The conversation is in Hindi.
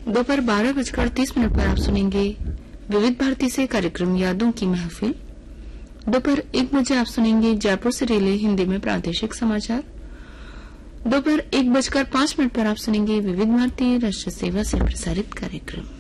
दोपहर 12:30 पर आप सुनेंगे विविध भारती से कार्यक्रम यादों की महफिल। दोपहर 1 बजे आप सुनेंगे जयपुर से रिले हिंदी में प्रादेशिक समाचार। दोपहर 1:05 पर आप सुनेंगे विविध भारती राष्ट्रीय सेवा से प्रसारित कार्यक्रम।